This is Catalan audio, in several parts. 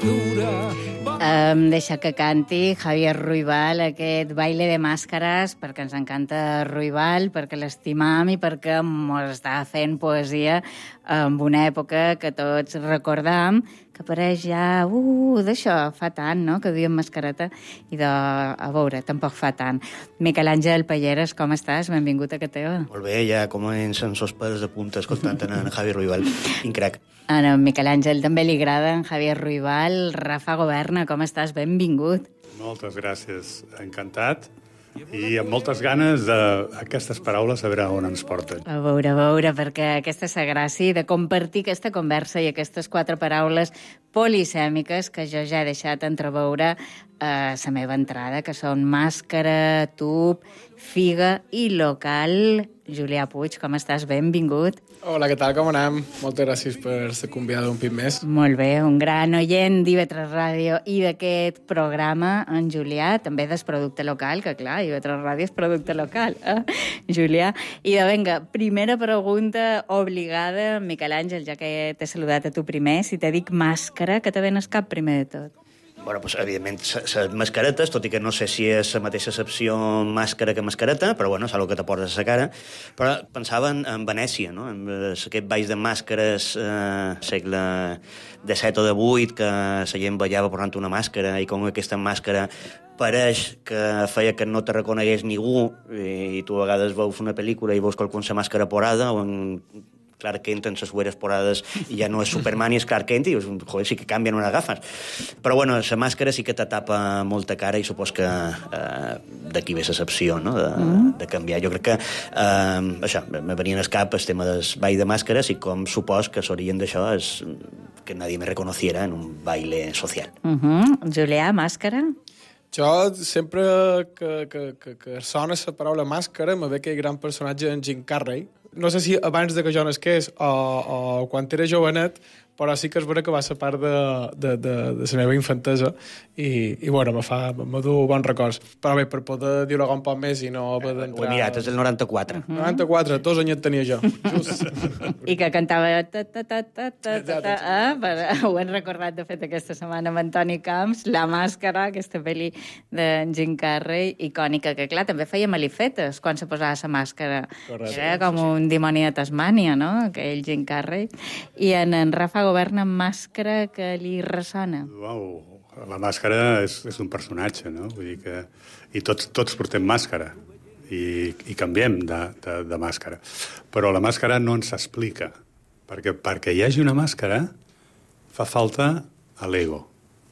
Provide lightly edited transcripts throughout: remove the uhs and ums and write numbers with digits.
Deixa que canti Javier Ruibal aquest baile de màscares, perquè ens encanta Ruibal, perquè l'estimam i perquè ens està fent poesia en una època que tots recordam, que apareix ja, d'això, fa tant, no?, que duien mascareta, i a veure, tampoc fa tant. Miquel Àngel Palleres, com estàs? Benvingut a que teva. Molt bé, ja comencen sos peus de punta escoltant en Javier Ruibal. Quin crac. A Miquel Àngel també li agrada en Javier Ruibal. Rafa Governa, com estàs? Benvingut. Moltes gràcies, encantat. I amb moltes ganes d'aquestes paraules a veure on ens porten. A veure, perquè aquesta és la gràcia de compartir aquesta conversa i aquestes 4 paraules polisèmiques que jo ja he deixat entreveure a la meva entrada, que són màscara, tub, figa i local. Julià Puig, com estàs? Benvingut. Hola, què tal? Com anem? Moltes gràcies per ser convidada un pit més. Molt bé, un gran oient d'IV3 Ràdio i d'aquest programa, en Julià, també del producte local, que clar, IV3 Ràdio és producte local, Julià. I vinga, primera pregunta obligada, Miquel Àngel, ja que t'he saludat a tu primer, si te dic màscara, què te ven al cap primer de tot? Bueno, doncs, evidentment, les mascaretes, tot i que no sé si és la mateixa accepció màscara que mascareta, però bueno, és el que te poses a la cara. Però pensava en Venècia, no?, en aquest ball de màscares segle XVII o XVIII, que la gent ballava posant una màscara, i com aquesta màscara pareix que feia que no te reconegués ningú, i tu a vegades veus una pel·lícula i veus qualcú amb la màscara porada, o en Clark Kent en les sueres porades i ja no és Superman i és Clark Kent, i dius, joder, sí que canvien unes gafes. Però bueno, la màscara sí que te tapa molta cara, i supos que d'aquí ve l'excepció, no?, de canviar. Jo crec que això, me venia al cap el tema del ball de màscares, i com supos que l'origen d'això és que nadie me reconociera en un baile social. Julià, màscara? Jo, sempre que sona la paraula màscara, me ve aquell gran personatge en Jim Carrey. No sé si abans de que jo nasqués o quan era jovenet, però sí que és vera que va ser part de la meva infantesa i bueno, me du bons records. Però bé, per poder dir-ho un poc més i no haver d'entrar... Ho he mirat, és el 94. 94, 2 anyets tenia jo, just. I que cantava... Ho hem recordat, de fet, aquesta setmana amb Antoni Camps, La màscara, aquesta pel·li d'en Jim Carrey, icònica, que clar, també feia malifetes quan se posava la màscara. Correcte. Era com un dimoni de Tasmània, no?, aquell Jim Carrey. I en Rafa Governa amb màscara que li ressona. Uau, la màscara és un personatge, no? Vull dir que... I tots portem màscara i canviem de màscara. Però la màscara no ens explica, perquè hi hagi una màscara fa falta a l'ego.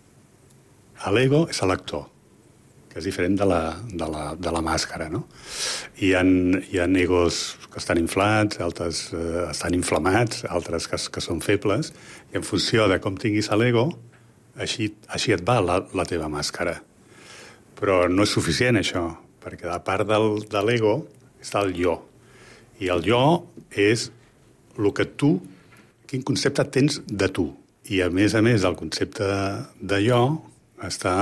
L'ego és l'actor, que és diferent de la màscara, no? Hi ha egos que estan inflats, altres estan inflamats, altres que són febles, i en funció de com tinguis l'ego, així et va la teva màscara. Però no és suficient, això, perquè a part de l'ego està el jo. I el jo és el que tu, quin concepte tens de tu. I a més del concepte de jo està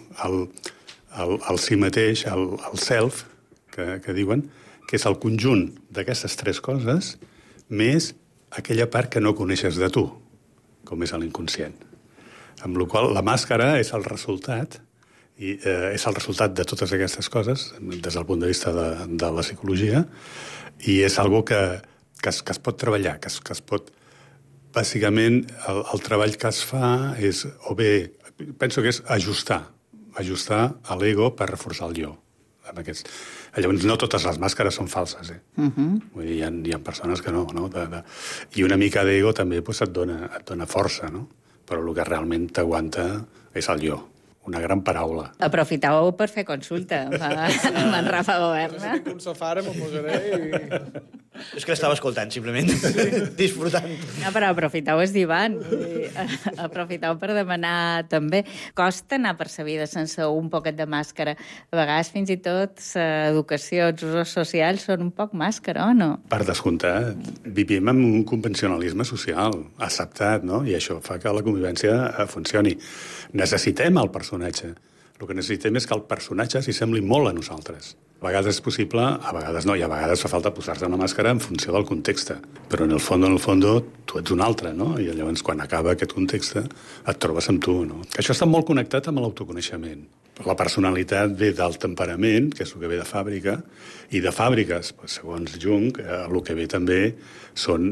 el si mateix, el self, que diuen, que és el conjunt d'aquestes 3 coses, més aquella part que no coneixes de tu, com és l'inconscient. Amb la qual la màscara és el resultat, i és el resultat de totes aquestes coses, des del punt de vista de la psicologia, i és algo que es pot treballar, que es pot... Bàsicament, el treball que es fa és, o bé, penso que és ajustar a l'ego per reforçar el jo. Llavors, no totes les màscares són falses, Vull dir, hi ha persones que no? I una mica d'ego també et dona força, no? Però el que realment t'aguanta és el jo. Una gran paraula. Aprofiteu per fer consulta amb en Rafa Governa. Si tinc un sofà, m'ho posaré i... És que l'estava escoltant, simplement, disfrutant. No, però aprofiteu el divan. Aprofiteu per demanar també. Costa anar per la vida sense un poquet de màscara. A vegades, fins i tot, l'educació, els usos socials són un poc màscara, o no? Per descomptat, vivim en un convencionalisme social acceptat, no? I això fa que la convivència funcioni. Necessitem el personatge. El que necessitem és que el personatge s'hi sembli molt a nosaltres. A vegades és possible, a vegades no, i a vegades fa falta posar-se una màscara en funció del context. Però en el fons, tu ets un altre, no? I llavors, quan acaba aquest context, et trobes amb tu, no? Això està molt connectat amb l'autoconeixement. La personalitat ve del temperament, que és el que ve de fàbrica, i de fàbriques, segons Jung, el que ve també són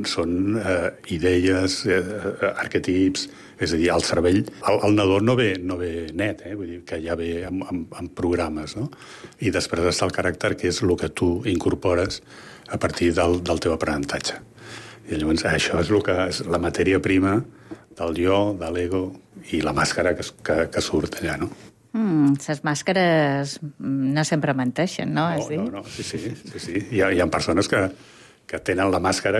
idees, arquetips, és a dir, el cervell, el nadó no ve net, vull dir que ja ve amb programes, no? I després està el caràcter, que és el que tu incorpores a partir del teu aprenentatge. I llavors això és el que és la matèria prima del jo, de l'ego i la màscara que surt allà, no? Les màscares no sempre menteixen, no? No, sí. Hi ha persones que tenen la màscara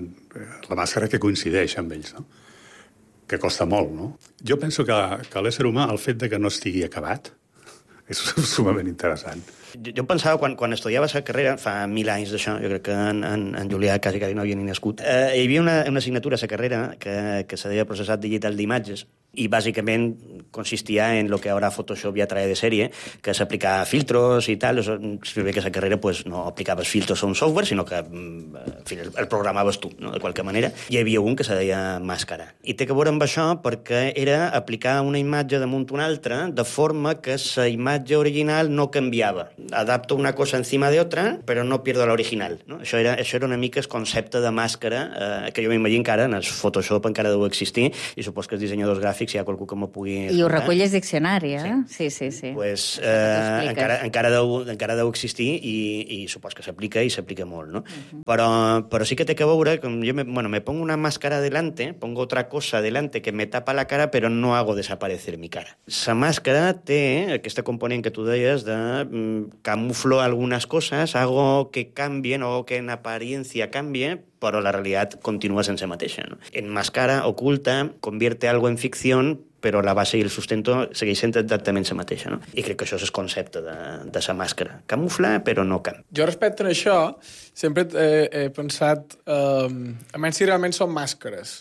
que coincideix amb ells, no? Que costa molt, no? Jo penso que l'ésser humà, el fet de que no estigui acabat, és sumament interessant. Jo em pensava, quan estudiava la carrera, fa 1000 anys d'això, jo crec que en Julià quasi no havia ni nascut, hi havia una assignatura a la carrera que se deia processat digital d'imatges, i bàsicament consistia en lo que ara Photoshop ja trae de sèrie, que s'aplicar filtros i tal. Si bé que la carrera pues, no aplicaves filtros a un software, sinó que en fi, el programaves tu, no? De qualque manera. Hi havia un que se deia màscara. I té que veure amb això perquè era aplicar una imatge damunt una altra de forma que la imatge original no canviava. Adapto una cosa encima de otra, però no pierdo l'original. No? Això era una mica el concepte de màscara, que jo m'imagino que ara en el Photoshop encara deu existir, i supos que els dissenyadors gràfics si hi ha qualcú que m'ho pugui explicar. I ho recull el diccionari, eh? Sí. Pues, encara deu existir i supos que s'aplica i s'aplica molt, no? Però sí que té que veure, com yo me pongo una máscara delante, pongo otra cosa delante que me tapa la cara, però no hago desaparecer mi cara. La màscara té aquesta component que tu deies de camuflo algunas cosas, hago que cambien o que en apariencia cambie, però la realitat continua sense mateixa, no? Enmascara, oculta, convierte algo en ficción, però la base i el sustento segueix sent exactament la mateixa, no? I crec que això és el concepte de la màscara. Camufla, però no canvia. Jo respecte a això, sempre he pensat, almenys si realment són màscares.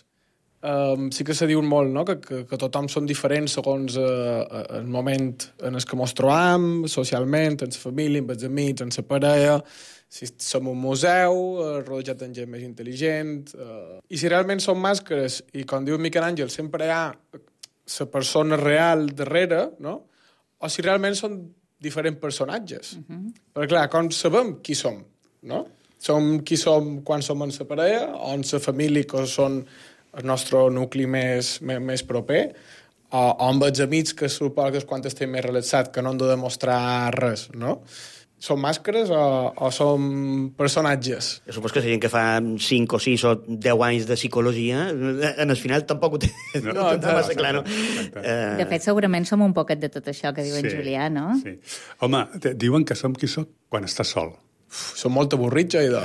Sí que se diu molt, no?, que tothom són diferents segons el moment en el que ens trobam, socialment, en la família, amb els amics, en la parella, si som un museu, rodejat amb gent més intel·ligent... I si realment són màscares, i com diu Miquel Àngel, sempre hi ha la persona real darrere, no? O si realment són diferents personatges. Perquè, clar, com sabem qui som, no? Som qui som quan som en la parella, o en la família, que són el nostre nucli més proper, o amb els amics, que suposo que és quan estem més relaxats, que no han de demostrar res, no? Són màscares o són personatges? Jo suposo que la gent que fa 5 o 6 o 10 anys de psicologia, en el final tampoc ho té massa clar, no? De fet, segurament som un poquet de tot això que diu en Julià, no? Sí. Home, diuen que som qui soc quan estàs sol. Som molt avorrits, idò.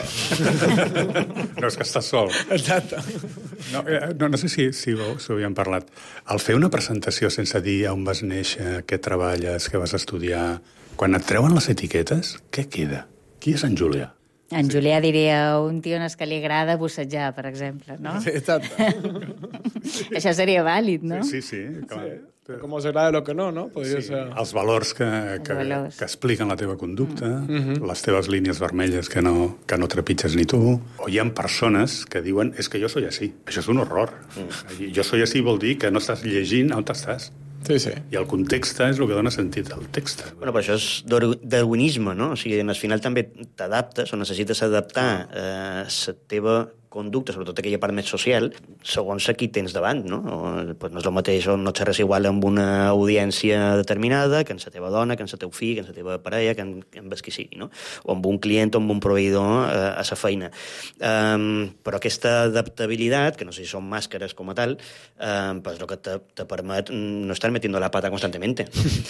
No, és que estàs sol. Exacte. No sé si ho havíem parlat. Al fer una presentació sense dir on vas néixer, què treballes, què vas estudiar, quan et treuen les etiquetes, què queda? Qui és en Julià? En Julià diria un tio en el que li agrada bussejar, per exemple, no? Sí, exacte. Sí. Això seria vàlid, no? Sí, clar. Sí. Com us agrada el que no, no? Podria ser... Els valors que expliquen la teva conducta, les teves línies vermelles que no trepitges ni tu. O hi ha persones que diuen és que jo soy así. Això és un horror. Jo soy así vol dir que no estàs llegint on estàs. Sí. I el context és el que dona sentit al text. Bueno, però això és darwinisme, no? O sigui, al final també t'adaptes o necessites adaptar la teva conducta, sobretot aquella part més social, segons a qui tens davant, no? Pues no és el mateix, no xerres igual amb una audiència determinada que en la teva dona, que en el teu fill, que en la teva parella, que en ves qui sigui, no? O amb un client o amb un proveïdor a la feina. Però aquesta adaptabilitat, que no sé si són màscares com a tal, pues el que te permet no estar metiendo la pata constantemente.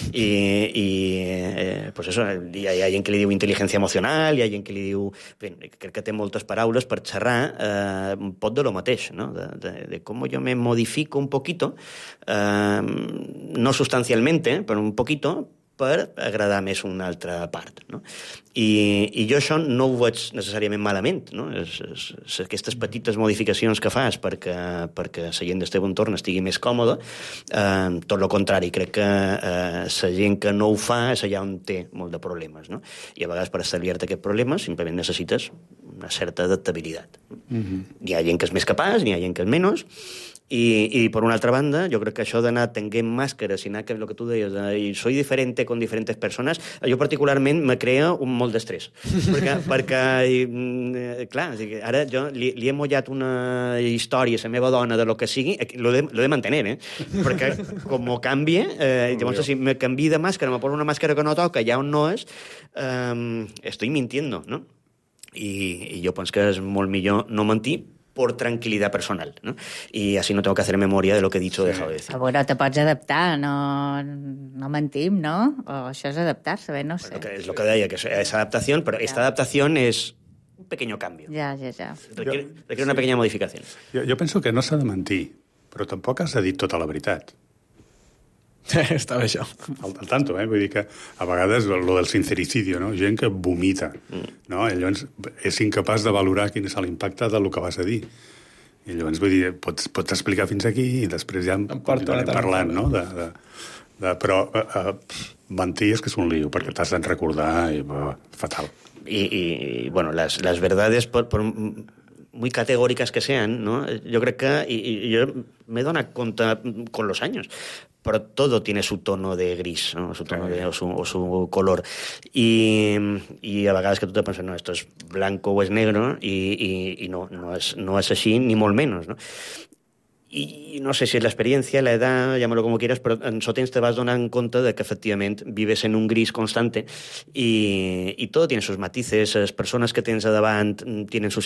Pues eso, hi ha gent que li diu intel·ligència emocional, hi ha gent que li diu... Crec que té moltes paraules per xerrar un pot de lo mateix, ¿no? De cómo yo me modifico un poquito, no sustancialmente, pero un poquito, per agradar més una altra part, no? I jo això no ho veig necessàriament malament, no? Aquestes petites modificacions que fas perquè la gent del teu entorn estigui més còmoda, tot el contrari, crec que la gent que no ho fa és allà on té molt de problemes, no? I a vegades per estalviar-te aquest problema simplement necessites una certa adaptabilitat. Hi ha gent que és més capaç, hi ha gent que és menys, i per una altra banda, jo crec que això d'anar tenint màscares i anar, que el que tu deies, i soy diferente con diferentes persones, jo particularment me crea molt d'estrès. perquè clar, ara jo li he mullat una història a la meva dona de lo que sigui, lo de mantenir, perquè com canvia, llavors si me canvi de màscara, me poso una màscara que no toca, allà on no és, estoy mintiendo, no? I jo penso que és molt millor no mentir por tranquilidad personal, ¿no? Y así no tengo que hacer memoria de lo que he dicho o dejado de decir. Bueno, te pots adaptar, no mentim, ¿no? O això és adaptar-se, bé, no sé. Bueno, que es lo que deia, que es adaptación, pero esta adaptación es un pequeño cambio. Ja. Requiere una pequeña modificación. Jo penso que no s'ha de mentir, però tampoc has de dir tota la veritat. Està bé, això. Al tanto, vull dir que a vegades lo del sincericidio, no? Gent que vomita, no? I llavors és incapaç de valorar quin és l'impacte del que vas a dir. I llavors, vull dir, pots explicar fins aquí i després ja continuarem parlant, no? Però mentir és que és un lío, perquè t'has de recordar i fatal. Y bueno, las verdades, por muy categóricas que sean, ¿no? Yo creo que, y yo me doy cuenta con los años, pero todo tiene su tono de gris, ¿no? Su tono o su color. Y a vegades que tú te piensas, no, esto es blanco o es negro, y no es así, ni molt menos, ¿no? Y no sé si es la experiencia, la edad, llámalo como quieras, pero en Sotens te vas donant cuenta de que efectivamente vives en un gris constante y todo tiene sus matices, las personas que tienes a davant tienen sus